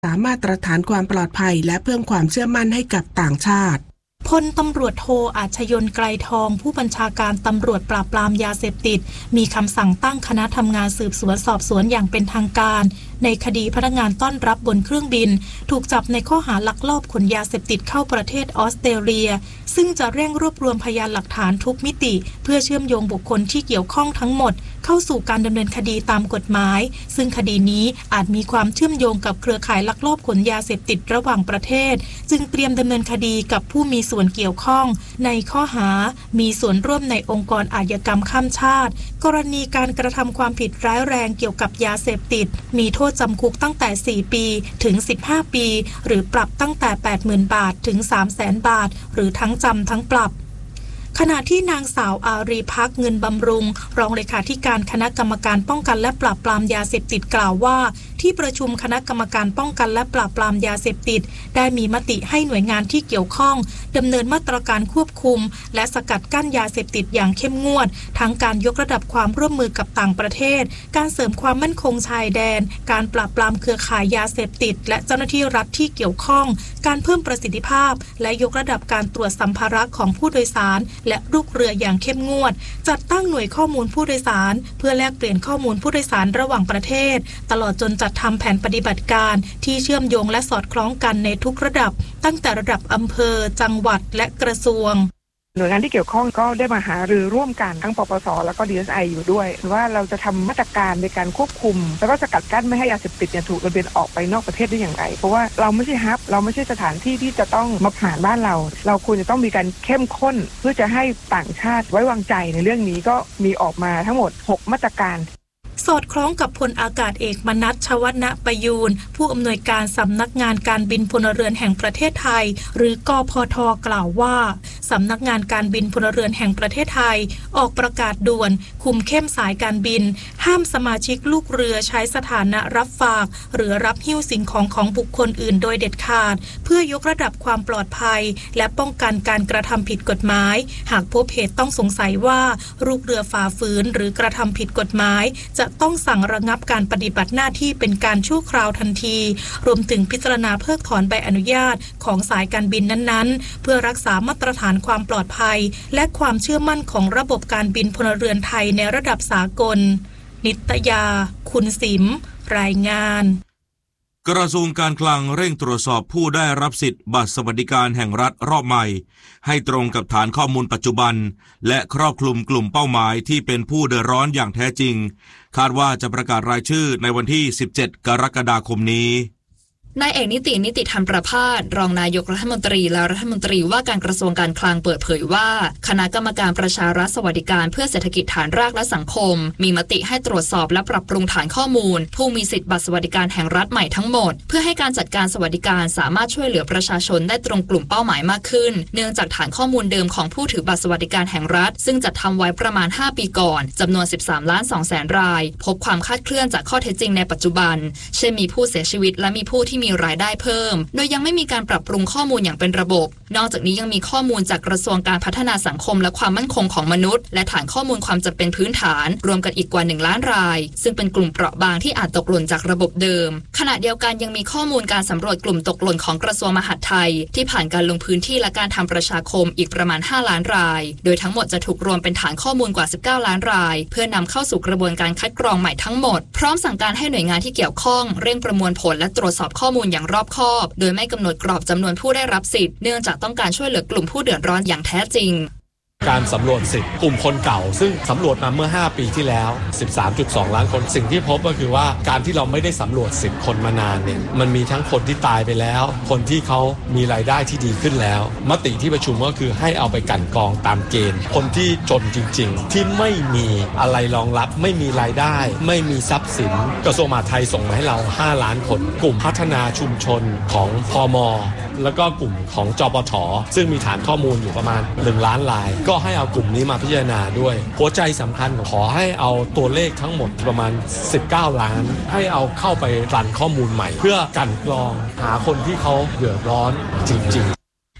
มาตรฐานความปลอดภัยและเพิ่มความเชื่อมั่นให้กับต่างชาติพลตำรวจโทอาชยนต์ไกรทองผู้บัญชาการตำรวจปราบปรามยาเสพติดมีคำสั่งตั้งคณะทำงานสืบสวนสอบสวนอย่างเป็นทางการในคดีพนักงานต้อนรับบนเครื่องบินถูกจับในข้อหาลักลอบขนยาเสพติดเข้าประเทศออสเตรเลียซึ่งจะเร่งรวบรวมพยานหลักฐานทุกมิติเพื่อเชื่อมโยงบุคคลที่เกี่ยวข้องทั้งหมดเข้าสู่การดำเนินคดีตามกฎหมายซึ่งคดีนี้อาจมีความเชื่อมโยงกับเครือข่ายลักลอบขนยาเสพติดระหว่างประเทศจึงเตรียมดำเนินคดีกับผู้มีส่วนเกี่ยวข้องในข้อหามีส่วนร่วมในองค์กรอาชญากรรมข้ามชาติกรณีการกระทำความผิดร้ายแรงเกี่ยวกับยาเสพติดมีโทษจำคุกตั้งแต่4 ปีถึง15 ปีหรือปรับตั้งแต่ 80,000 บาทถึง 300,000 บาทหรือทั้งจำทั้งปรับขณะที่นางสาวอารีภักดิ์เงินบำรุงรองเลขาธิการคณะกรรมการป้องกันและปราบปรามยาเสพติดกล่าวว่าที่ประชุมคณะกรรมการป้องกันและปราบปรามยาเสพติดได้มีมติให้หน่วยงานที่เกี่ยวข้องดำเนินมาตรการควบคุมและสกัดกั้นยาเสพติดอย่างเข้มงวดทั้งการยกระดับความร่วมมือกับต่างประเทศการเสริมความมั่นคงชายแดนการปราบปรามเครือข่ายยาเสพติดและเจ้าหน้าที่รัฐที่เกี่ยวข้องการเพิ่มประสิทธิภาพและยกระดับการตรวจสัมภาระของผู้โดยสารและลูกเรืออย่างเข้มงวดจัดตั้งหน่วยข้อมูลผู้โดยสารเพื่อแลกเปลี่ยนข้อมูลผู้โดยสารระหว่างประเทศตลอดจนจัดทำแผนปฏิบัติการที่เชื่อมโยงและสอดคล้องกันในทุกระดับตั้งแต่ระดับอำเภอจังหวัดและกระทรวงหน่วยงานที่เกี่ยวข้องก็ได้มาหารือร่วมกันทั้งปปสแล้วก็ DSI อยู่ด้วยว่าเราจะทำมาตรการในการควบคุมแล้วก็สกัดกั้นไม่ให้ยาเสพติดถูกระเบียนออกไปนอกประเทศได้อย่างไรเพราะว่าเราไม่ใช่ฮับเราไม่ใช่สถานที่ที่จะต้องมาผ่านบ้านเราควรจะต้องมีการเข้มข้นเพื่อจะให้ต่างชาติไว้วางใจในเรื่องนี้ก็มีออกมาทั้งหมด6มาตรการสอดคล้องกับพลอากาศเอกมนัส ชวนะประยูรผู้อำนวยการสำนักงานการบินพลเรือนแห่งประเทศไทยหรือกพท.กล่าวว่าสำนักงานการบินพลเรือนแห่งประเทศไทยออกประกาศด่วนคุมเข้มสายการบินห้ามสมาชิกลูกเรือใช้สถานะรับฝากหรือรับหิ้วสิ่งของบุคคลอื่นโดยเด็ดขาดเพื่อยกระดับความปลอดภัยและป้องกันการกระทำผิดกฎหมายหากพบเหตุต้องสงสัยว่าลูกเรือฝ่าฝืนหรือกระทำผิดกฎหมายจะต้องสั่งระงับการปฏิบัติหน้าที่เป็นการชั่วคราวทันทีรวมถึงพิจารณาเพิกถอนใบอนุญาตของสายการบินนั้นๆเพื่อรักษามาตรฐานความปลอดภัยและความเชื่อมั่นของระบบการบินพลเรือนไทยในระดับสากลนิตยาคุณสิมรายงานกระทรวงการคลังเร่งตรวจสอบผู้ได้รับสิทธิ์บัตรสวัสดิการแห่งรัฐรอบใหม่ให้ตรงกับฐานข้อมูลปัจจุบันและครอบคลุมกลุ่มเป้าหมายที่เป็นผู้เดือดร้อนอย่างแท้จริงคาดว่าจะประกาศรายชื่อในวันที่17 กรกฎาคมนี้นายเอกนิติธรรมประภาสรองนายกรัฐมนตรีและรัฐมนตรีว่าการกระทรวงการคลังเปิดเผยว่าคณะกรรมการประชารัฐสวัสดิการเพื่อเศรษฐกิจฐานรากและสังคมมีมติให้ตรวจสอบและปรับปรุงฐานข้อมูลผู้มีสิทธิบัตรสวัสดิการแห่งรัฐใหม่ทั้งหมดเพื่อให้การจัดการสวัสดิการสามารถช่วยเหลือประชาชนได้ตรงกลุ่มเป้าหมายมากขึ้นเนื่องจากฐานข้อมูลเดิมของผู้ถือบัตรสวัสดิการแห่งรัฐซึ่งจัดทำไว้ประมาณ5 ปีก่อนจำนวน 13,200,000 รายพบความคลาดเคลื่อนจากข้อเท็จจริงในปัจจุบันเช่นมีผู้เสียชีวิตและมีผู้ที่มีรายได้เพิ่มโดยยังไม่มีการปรับปรุงข้อมูลอย่างเป็นระบบนอกจากนี้ยังมีข้อมูลจากกระทรวงการพัฒนาสังคมและความมั่นคงของมนุษย์และฐานข้อมูลความจำเป็นพื้นฐานรวมกันอีกกว่า1 ล้านรายซึ่งเป็นกลุ่มเปราะบางที่อาจตกหล่นจากระบบเดิมขณะเดียวกันยังมีข้อมูลการสำรวจกลุ่มตกหล่นของกระทรวงมหาดไทยที่ผ่านการลงพื้นที่และการทำประชาคมอีกประมาณ5 ล้านรายโดยทั้งหมดจะถูกรวมเป็นฐานข้อมูลกว่า19 ล้านรายเพื่อนำเข้าสู่กระบวนการคัดกรองใหม่ทั้งหมดพร้อมสั่งการให้หน่วยงานที่เกี่ยวข้องเร่งประมวลผลและตรวจสอบข้อมูลอย่างรอบคอบโดยไม่กำหนดกรอบจำนวนผู้ได้รับสิทธิ์เนื่องจากต้องการช่วยเหลือกลุ่มผู้เดือดร้อนอย่างแท้จริงการสำรวจสิทธิ์กลุ่มคนเก่าซึ่งสำรวจมาเมื่อ5 ปีที่แล้ว 13.2 ล้านคนสิ่งที่พบก็คือว่าการที่เราไม่ได้สำรวจสิทธิ์คนมานานเนี่ยมันมีทั้งคนที่ตายไปแล้วคนที่เขามีรายได้ที่ดีขึ้นแล้วมติที่ประชุมก็คือให้เอาไปกลั่นกรองตามเกณฑ์คนที่จนจริงๆที่ไม่มีอะไรรองรับไม่มีรายได้ไม่มีทรัพย์สินกระทรวงมหาดไทยส่งมาให้เรา5 ล้านคนกลุ่มพัฒนาชุมชนของพม.แล้วก็กลุ่มของจปท.ซึ่งมีฐานข้อมูลอยู่ประมาณ1 ล้านรายก็ให้เอากลุ่มนี้มาพิจารณาด้วยหัวใจสำคัญขอให้เอาตัวเลขทั้งหมดประมาณ19 ล้านให้เอาเข้าไปรันข้อมูลใหม่เพื่อกันกรองหาคนที่เขาเดือดร้อนจริงๆ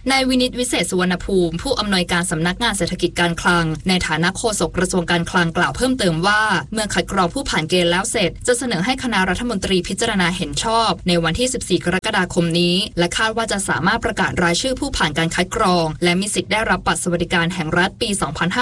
นายวินิตวิเศษสุวรรณภูมิผู้อำนวยการสำนักงานเศรษฐกิจการคลังในฐานะโฆษกกระทรวงการคลังกล่าวเพิ่มเติมว่าเมื่อคัดกรองผู้ผ่านเกณฑ์แล้วเสร็จจะเสนอให้คณะรัฐมนตรีพิจารณาเห็นชอบในวันที่ 14 กรกฎาคมนี้และคาดว่าจะสามารถประกาศรายชื่อผู้ผ่านการคัดกรองและมีสิทธิ์ได้รับบัตรสวัสดิการแห่งรัฐปี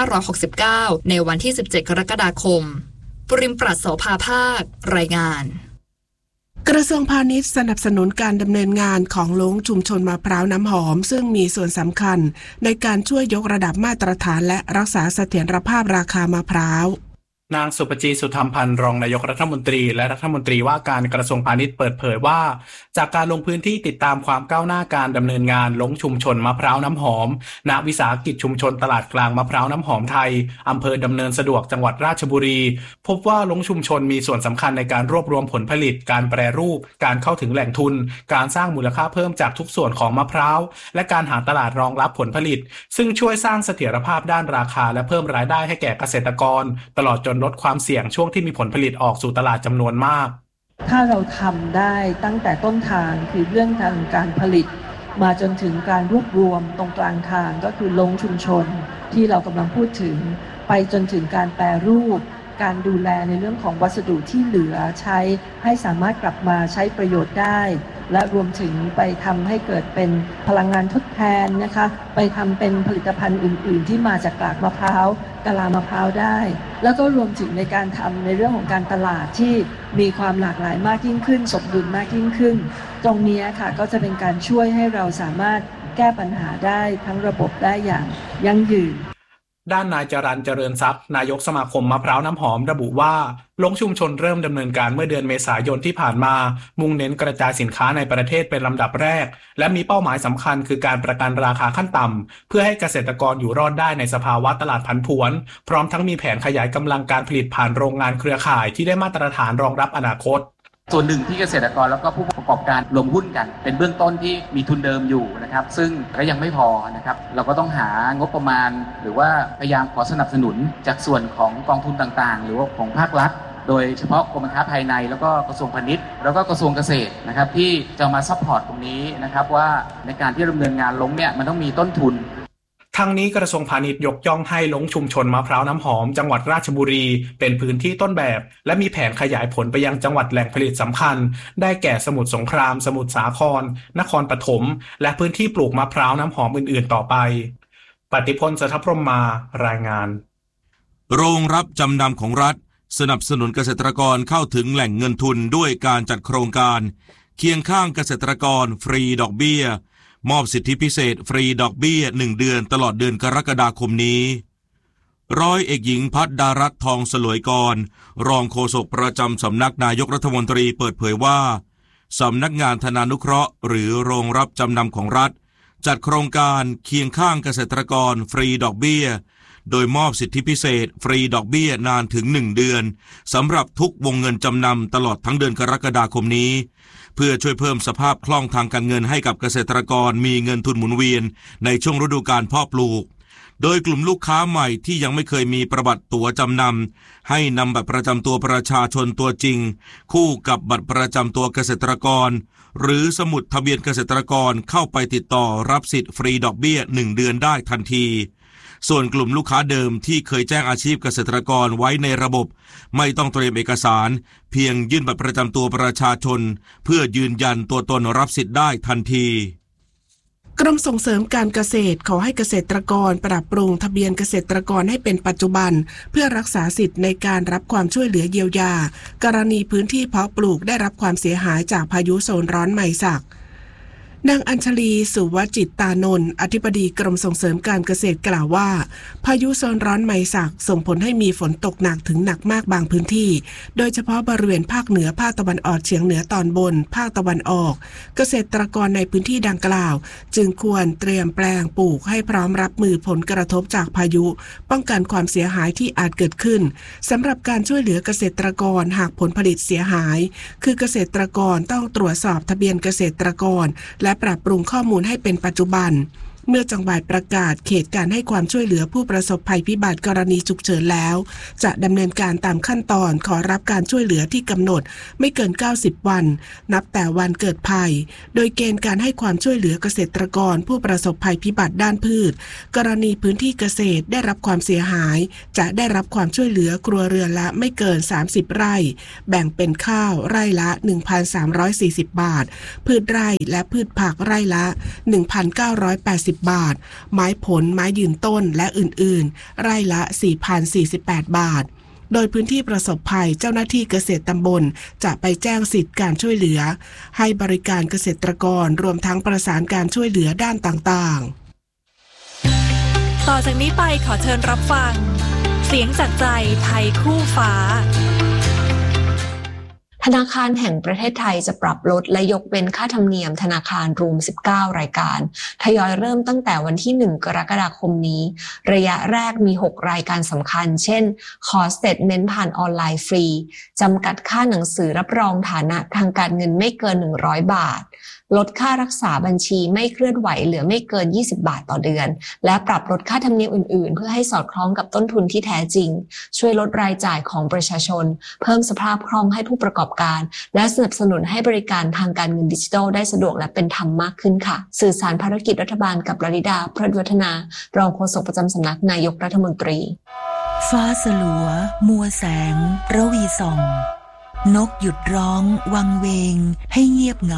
2569 ในวันที่ 17 กรกฎาคมปริมปรัชโสภาภาครายงานกระทรวงพาณิชย์สนับสนุนการดำเนินงานของโรงชุมชนมะพร้าวน้ำหอมซึ่งมีส่วนสำคัญในการช่วยยกระดับมาตรฐานและรักษาเสถียรภาพราคามะพร้าวนางสุปจีสุธรรมพันธ์รองนายกรัฐมนตรีและรัฐมนตรีว่าการกระทรวงพาณิชย์เปิดเผยว่าจากการลงพื้นที่ติดตามความก้าวหน้าการดำเนินงานลงชุมชนมะพร้าวน้ำหอมณวิสาหกิจชุมชนตลาดกลางมะพร้าวน้ำหอมไทยอำเภอดำเนินสะดวกจังหวัดราชบุรีพบว่าลงชุมชนมีส่วนสำคัญในการรวบรวมผลผลิตการแปรรูปการเข้าถึงแหล่งทุนการสร้างมูลค่าเพิ่มจากทุกส่วนของมะพร้าวและการหาตลาดรองรับผลผลิตซึ่งช่วยสร้างเสถียรภาพด้านราคาและเพิ่มรายได้ให้แก่เกษตรกรตลอดจนลดความเสี่ยงช่วงที่มีผลผลิตออกสู่ตลาดจำนวนมากถ้าเราทำได้ตั้งแต่ต้นทางคือเรื่องการผลิตมาจนถึงการรวบรวมตรงกลางทางก็คือลงชุมชนที่เรากำลังพูดถึงไปจนถึงการแปรรูปการดูแลในเรื่องของวัสดุที่เหลือใช้ให้สามารถกลับมาใช้ประโยชน์ได้และรวมถึงไปทำให้เกิดเป็นพลังงานทดแทนนะคะไปทำเป็นผลิตภัณฑ์อื่นๆที่มาจากกากมะพร้าวกะลามะพร้าวได้แล้วก็รวมถึงในการทำในเรื่องของการตลาดที่มีความหลากหลายมากยิ่งขึ้นสมดุลมากยิ่งขึ้นตรงนี้ค่ะก็จะเป็นการช่วยให้เราสามารถแก้ปัญหาได้ทั้งระบบได้อย่างยั่งยืนด้านนายจรัญเจริญทรัพย์นายกสมาคมมะพร้าวน้ำหอมระบุว่าลงชุมชนเริ่มดำเนินการเมื่อเดือนเมษายนที่ผ่านมามุ่งเน้นกระจายสินค้าในประเทศเป็นลำดับแรกและมีเป้าหมายสำคัญคือการประกันราคาขั้นต่ำเพื่อให้เกษตรกรอยู่รอดได้ในสภาวะตลาดผันผวนพร้อมทั้งมีแผนขยายกำลังการผลิตผ่านโรงงานเครือข่ายที่ได้มาตรฐานรองรับอนาคตส่วนหนึ่งที่เกษตรกรแล้วก็ผู้ประกอบการลงหุ้นกันเป็นเบื้องต้นที่มีทุนเดิมอยู่นะครับซึ่งก็ยังไม่พอนะครับเราก็ต้องหางบประมาณหรือว่าพยายามขอสนับสนุนจากส่วนของกองทุนต่างๆหรือว่าของภาครัฐโดยเฉพาะกรมการค้าภายในแล้วก็กระทรวงพาณิชย์แล้วก็กระทรวงเกษตรนะครับที่จะมาซัพพอร์ตตรงนี้นะครับว่าในการที่ดำเนินงานลงเนี่ยมันต้องมีต้นทุนทั้งนี้กระทรวงพาณิชย์ยกย่องให้ลงชุมชนมะพร้าวน้ำหอมจังหวัดราชบุรีเป็นพื้นที่ต้นแบบและมีแผนขยายผลไปยังจังหวัดแหล่งผลิตสำคัญได้แก่สมุทรสงครามสมุทรสาครนครปฐมและพื้นที่ปลูกมะพร้าวน้ำหอมอื่นๆต่อไปปฏิพล สัทธพรหมมารายงานโรงรับจำนำของรัฐสนับสนุนเกษตรกรเข้าถึงแหล่งเงินทุนด้วยการจัดโครงการเคียงข้างเกษตรกรฟรีดอกเบี้ยมอบสิทธิพิเศษฟรีดอกเบี้ย1เดือนตลอดเดือนกรกฎาคมนี้ร้อยเอกหญิงภัทรดารัตน์ทองสลวยกรรองโฆษกประจำสำนักนายกรัฐมนตรีเปิดเผยว่าสำนักงานธนานุเคราะห์หรือโรงรับจำนำของรัฐจัดโครงการเคียงข้างเกษตรกรฟรีดอกเบี้ยโดยมอบสิทธิพิเศษฟรีดอกเบี้ยนานถึง1เดือนสำหรับทุกวงเงินจำนำตลอดทั้งเดือนกรกฎาคมนี้เพื่อช่วยเพิ่มสภาพคล่องทางการเงินให้กับเกษตรกรมีเงินทุนหมุนเวียนในช่วงฤดูกาลเพาะปลูกโดยกลุ่มลูกค้าใหม่ที่ยังไม่เคยมีประวัติตั๋วจำนำให้นำบัตรประจำตัวประชาชนตัวจริงคู่กับบัตรประจำตัวเกษตรกรหรือสมุดทะเบียนเกษตรกรเข้าไปติดต่อรับสิทธิ์ฟรีดอกเบี้ย1เดือนได้ทันทีส่วนกลุ่มลูกค้าเดิมที่เคยแจ้งอาชีพเกษตรกรไว้ในระบบไม่ต้องเตรียมเอกสารเพียงยื่นบัตรประจำตัวประชาชนเพื่อยืนยันตัวตนรับสิทธิ์ได้ทันทีกรมส่งเสริมการเกษตรขอให้เกษตรกรปรับปรุงทะเบียนเกษตรกรให้เป็นปัจจุบันเพื่อรักษาสิทธิ์ในการรับความช่วยเหลือเยียวยากรณีพื้นที่เพาะปลูกได้รับความเสียหายจากพายุโซนร้อนไมศักนางอัญชลีสุวจิตตานนท์อธิบดีกรมส่งเสริมการเกษตรกล่าวว่าพายุโซนร้อนไมศักส่งผลให้มีฝนตกหนักถึงหนักมากบางพื้นที่โดยเฉพาะบริเวณภาคเหนือภาคตะวันออกเฉียงเหนือตอนบนภาคตะวันออกเกษตรกรในพื้นที่ดังกล่าวจึงควรเตรียมแปลงปลูกให้พร้อมรับมือผลกระทบจากพายุป้องกันความเสียหายที่อาจเกิดขึ้นสำหรับการช่วยเหลือเกษตรกรหากผลผลิตเสียหายคือเกษตรกรต้องตรวจสอบทะเบียนเกษตรกรและปรับปรุงข้อมูลให้เป็นปัจจุบันเมื่อจังหวัดประกาศเขตการให้ความช่วยเหลือผู้ประสบภัยพิบัติกรณีฉุกเฉินแล้วจะดำเนินการตามขั้นตอนขอรับการช่วยเหลือที่กำหนดไม่เกิน90วันนับแต่วันเกิดภัยโดยเกณฑ์การให้ความช่วยเหลือเกษตรกรผู้ประสบภัยพิบัติด้านพืชกรณีพื้นที่เกษตรได้รับความเสียหายจะได้รับความช่วยเหลือครัวเรือนละไม่เกิน30ไร่แบ่งเป็นข้าวไร่ละ 1,340 บาทพืชไร่และพืชผักไร่ละ 1,980 บาทไม้ผลไม้ยืนต้นและอื่นๆไร่ละ 4,048 บาทโดยพื้นที่ประสบภัยเจ้าหน้าที่เกษตรตำบลจะไปแจ้งสิทธิการช่วยเหลือให้บริการเกษตรกรรวมทั้งประสานการช่วยเหลือด้านต่างๆต่อจากนี้ไปขอเชิญรับฟังเสียงจากใจไทยคู่ฟ้าธนาคารแห่งประเทศไทยจะปรับลดและยกเว้นค่าธรรมเนียมธนาคารรวม19รายการทยอยเริ่มตั้งแต่วันที่1กรกฎาคมนี้ระยะแรกมี6รายการสำคัญเช่นขอสเตทเมนต์ผ่านออนไลน์ฟรีจำกัดค่าหนังสือรับรองฐานะทางการเงินไม่เกิน100บาทลดค่ารักษาบัญชีไม่เคลื่อนไหวเหลือไม่เกิน20บาทต่อเดือนและปรับลดค่าธรรมเนียมอื่นๆเพื่อให้สอดคล้องกับต้นทุนที่แท้จริงช่วยลดรายจ่ายของประชาชนเพิ่มสภาพคล่องให้ผู้ประกอบการและสนับสนุนให้บริการทางการเงินดิจิทัลได้สะดวกและเป็นธรรมมากขึ้นค่ะสื่อสารภารกิจรัฐบาลกับลลิดาพรหมวัฒนารองโฆษกประจำสำนักนายกรัฐมนตรีฟ้าสลัวมัวแสงระวีส่องนกหยุดร้องวังเวงให้เงียบเหงา